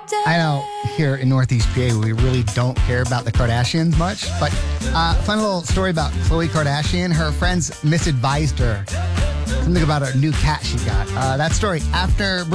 I know here in Northeast PA, we really don't care about the Kardashians much, but fun little story about Khloe Kardashian. Her friends misadvised her. Something about a new cat she got. That story after